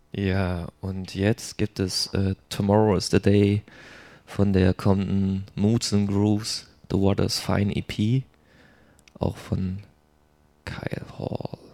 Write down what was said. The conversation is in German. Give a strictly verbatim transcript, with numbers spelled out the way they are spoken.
Ja, und jetzt gibt es äh, Tomorrow is the Day von der kommenden Moods and Grooves The Waters Fine E P, auch von Kyle Hall.